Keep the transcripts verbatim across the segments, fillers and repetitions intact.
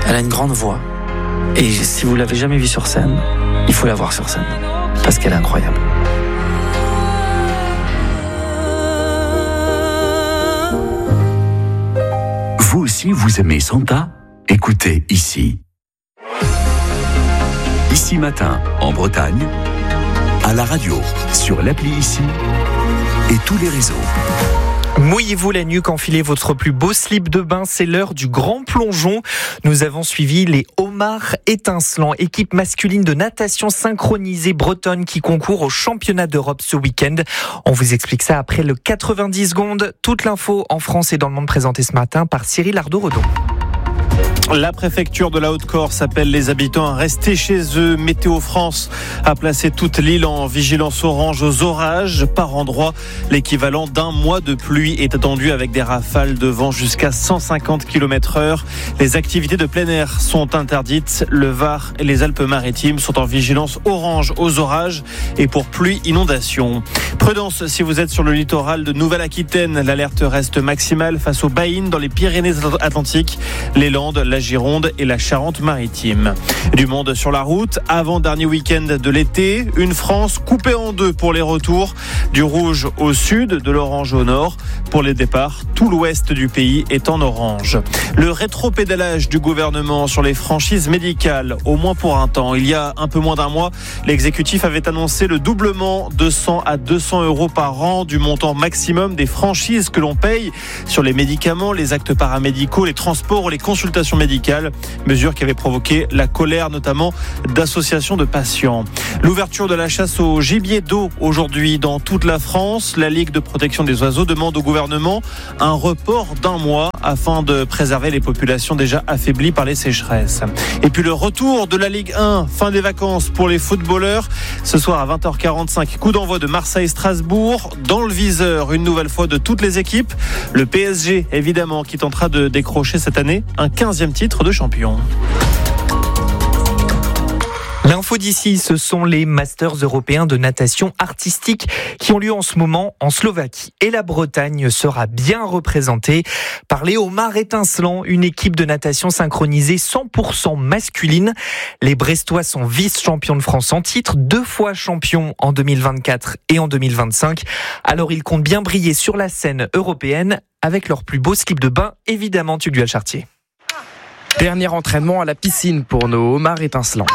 Elle a une grande voix. Et si vous l'avez jamais vue sur scène, il faut la voir sur scène. Parce qu'elle est incroyable. Vous aussi, vous aimez Santa ? Écoutez ici. Ici Matin, en Bretagne, à la radio, sur l'appli Ici et tous les réseaux. Mouillez-vous la nuque, enfilez votre plus beau slip de bain, c'est l'heure du grand plongeon. Nous avons suivi les homards étincelants, équipe masculine de natation synchronisée bretonne qui concourt au championnat d'Europe ce week-end. On vous explique ça après le quatre-vingt-dix secondes. Toute l'info en France et dans le monde présentée ce matin par Cyril Ardo-Redon. La préfecture de la Haute-Corse appelle les habitants à rester chez eux. Météo France a placé toute l'île en vigilance orange aux orages. Par endroit, l'équivalent d'un mois de pluie est attendu avec des rafales de vent jusqu'à cent cinquante kilomètres heure. Les activités de plein air sont interdites. Le Var et les Alpes-Maritimes sont en vigilance orange aux orages et pour pluie inondation. Prudence si vous êtes sur le littoral de Nouvelle-Aquitaine. L'alerte reste maximale face aux baïnes dans les Pyrénées-Atlantiques, les Landes, la Gironde et la Charente-Maritime. Du monde sur la route, avant-dernier week-end de l'été, une France coupée en deux pour les retours, du rouge au sud, de l'orange au nord. Pour les départs, tout l'ouest du pays est en orange. Le rétropédalage du gouvernement sur les franchises médicales, au moins pour un temps. Il y a un peu moins d'un mois, l'exécutif avait annoncé le doublement de cent à deux cents euros par an du montant maximum des franchises que l'on paye sur les médicaments, les actes paramédicaux, les transports ou les consultations médicales, mesure qui avait provoqué la colère notamment d'associations de patients. L'ouverture de la chasse au gibier d'eau aujourd'hui dans toute la France. La Ligue de protection des oiseaux demande au gouvernement un report d'un mois afin de préserver les populations déjà affaiblies par les sécheresses. Et puis le retour de la Ligue un, fin des vacances pour les footballeurs. Ce soir à vingt heures quarante-cinq, coup d'envoi de Marseille-Strasbourg. Dans le viseur, une nouvelle fois de toutes les équipes. Le P S G, évidemment, qui tentera de décrocher cette année un quinzième titre de champion. L'info d'ici, ce sont les Masters européens de natation artistique qui ont lieu en ce moment en Slovaquie. Et la Bretagne sera bien représentée par les homards étincelants, une équipe de natation synchronisée cent pour cent masculine. Les Brestois sont vice-champions de France en titre, deux fois champions en deux mille vingt-quatre et en deux mille vingt-cinq. Alors ils comptent bien briller sur la scène européenne avec leur plus beau slip de bain, évidemment, Tugdual Chartier. Dernier entraînement à la piscine pour nos homards étincelants.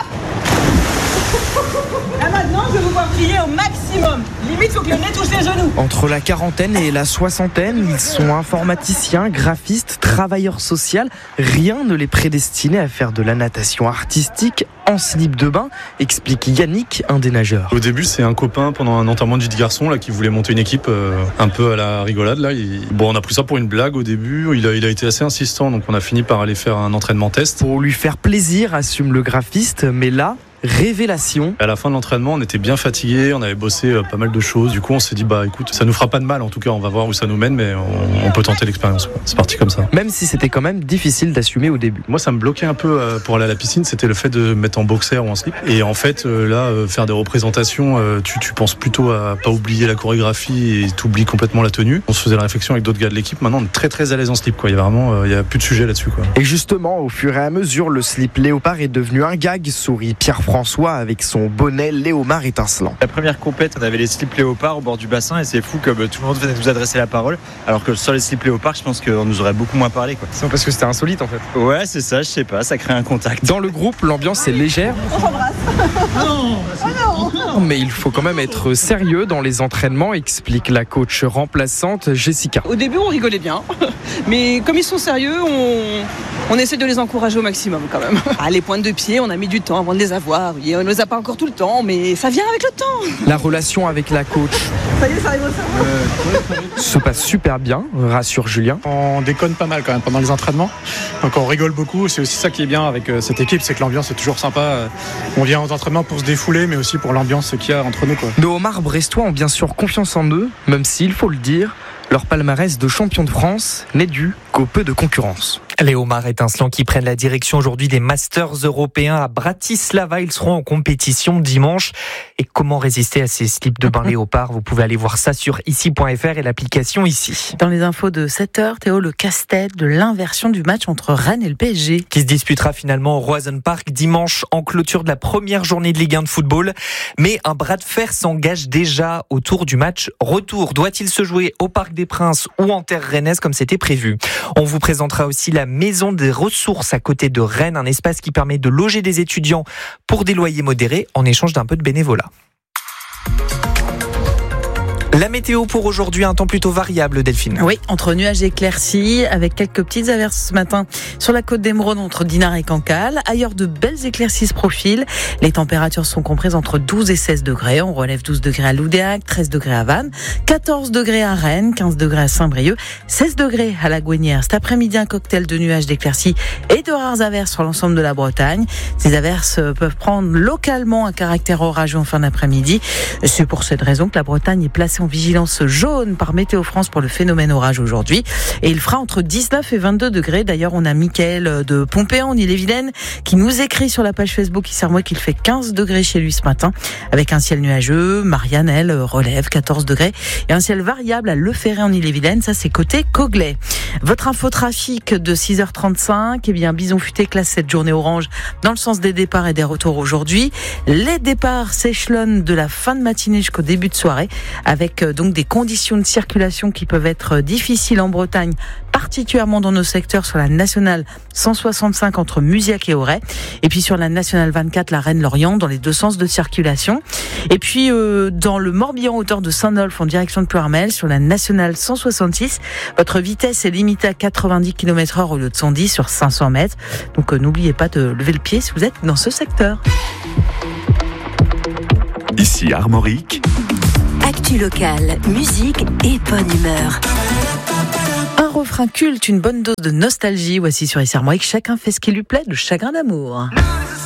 Là maintenant, je vais vous voir briller au maximum. Limite, il faut que le nez touche les genoux. Entre la quarantaine et la soixantaine, ils sont informaticiens, graphistes, travailleurs sociaux. Rien ne les prédestinait à faire de la natation artistique en slip de bain, explique Yannick, un des nageurs. Au début, c'est un copain pendant un enterrement de vie de garçon là, qui voulait monter une équipe euh, un peu à la rigolade. Là. Il... Bon, on a pris ça pour une blague au début. Il a, il a été assez insistant, donc on a fini par aller faire un entraînement test. Pour lui faire plaisir, assume le graphiste, mais là... révélation. À la fin de l'entraînement, on était bien fatigués, on avait bossé euh, pas mal de choses. Du coup, on s'est dit, bah écoute, ça nous fera pas de mal. En tout cas, on va voir où ça nous mène, mais on, on peut tenter l'expérience. C'est parti comme ça. Même si c'était quand même difficile d'assumer au début. Moi, ça me bloquait un peu euh, pour aller à la piscine, c'était le fait de me mettre en boxer ou en slip. Et en fait, euh, là, euh, faire des représentations, euh, tu, tu penses plutôt à pas oublier la chorégraphie et t'oublies complètement la tenue. On se faisait la réflexion avec d'autres gars de l'équipe. Maintenant, on est très très à l'aise en slip, quoi. Il y a vraiment, euh, il y a plus de sujet là-dessus, quoi. Et justement, au fur et à mesure, le slip léopard est devenu un gag, sourit Pierre-François avec son bonnet léopard étincelant. La première compète, on avait les slips léopard au bord du bassin et c'est fou comme tout le monde venait nous adresser la parole, alors que sur les slips léopard, je pense qu'on nous aurait beaucoup moins parlé, quoi. C'est parce que c'était insolite en fait. Ouais, c'est ça, je sais pas, ça crée un contact. Dans le groupe, l'ambiance est légère. On s'embrasse. Non, oh non. Mais il faut quand même être sérieux dans les entraînements, explique la coach remplaçante Jessica. Au début, on rigolait bien, mais comme ils sont sérieux, on, on essaie de les encourager au maximum quand même. Ah, les pointes de pied, on a mis du temps avant de les avoir. Et on ne les a pas encore tout le temps, mais ça vient avec le temps. La relation avec la coach ça y est, ça arrive au cerveau. Euh, se passe super bien, rassure Julien. On déconne pas mal quand même pendant les entraînements, donc on rigole beaucoup. C'est aussi ça qui est bien avec euh, cette équipe, c'est que l'ambiance est toujours sympa. On vient aux entraînements pour se défouler, mais aussi pour l'ambiance qu'il y a entre nous, quoi. Nos homards brestois ont bien sûr confiance en eux, même s'il faut le dire, leur palmarès de champion de France n'est dû qu'au peu de concurrence. Les homards étincelants qui prennent la direction aujourd'hui des Masters européens à Bratislava. Ils seront en compétition dimanche. Et comment résister à ces slips de bain léopard? Vous pouvez aller voir ça sur ici point f r et l'application Ici. Dans les infos de sept heures, Théo, le casse-tête de l'inversion du match entre Rennes et le P S G. Qui se disputera finalement au Roison Park dimanche en clôture de la première journée de Ligue un de football. Mais un bras de fer s'engage déjà autour du match retour. Doit-il se jouer au Parc des Princes ou en terre rennaise comme c'était prévu? On vous présentera aussi la Maison des ressources à côté de Rennes, un espace qui permet de loger des étudiants pour des loyers modérés en échange d'un peu de bénévolat. La météo pour aujourd'hui, un temps plutôt variable, Delphine. Oui, entre nuages et éclaircies, avec quelques petites averses ce matin sur la côte d'Émeraude entre Dinard et Cancale. Ailleurs, de belles éclaircies se profilent. Les températures sont comprises entre douze et seize degrés. On relève douze degrés à Loudéac, treize degrés à Vannes, quatorze degrés à Rennes, quinze degrés à Saint-Brieuc, seize degrés à La Gouenière. Cet après-midi, un cocktail de nuages, d'éclaircies et de rares averses sur l'ensemble de la Bretagne. Ces averses peuvent prendre localement un caractère orageux en fin d'après-midi. C'est pour cette raison que la Bretagne est placée en vigilance jaune par Météo France pour le phénomène orage aujourd'hui. Et il fera entre dix-neuf et vingt-deux degrés. D'ailleurs, on a Mickaël de Pompéan, en Ille-et-Vilaine, qui nous écrit sur la page Facebook Isarmois qu'il fait quinze degrés chez lui ce matin, avec un ciel nuageux. Marianne, elle, relève quatorze degrés. Et un ciel variable à Le Ferré en Ille-et-Vilaine. Ça, c'est côté Coglay. Votre infotrafic de six heures trente-cinq. Eh bien, Bison Futé classe cette journée orange dans le sens des départs et des retours aujourd'hui. Les départs s'échelonnent de la fin de matinée jusqu'au début de soirée, avec donc des conditions de circulation qui peuvent être difficiles en Bretagne, particulièrement dans nos secteurs sur la nationale cent soixante-cinq entre Musiac et Auray, et puis sur la nationale vingt-quatre, la Rennes-Lorient, dans les deux sens de circulation. Et puis euh, dans le Morbihan, hauteur de Saint-Nolf en direction de Ploërmel, sur la nationale cent soixante-six, votre vitesse est limitée à quatre-vingt-dix kilomètres heure au lieu de cent dix sur cinq cents mètres. Donc euh, n'oubliez pas de lever le pied si vous êtes dans ce secteur. Ici Armorique. Actu locale, musique et bonne humeur. Un refrain culte, une bonne dose de nostalgie. Voici sur Isarmois que chacun fait ce qui lui plaît, de chagrin d'amour.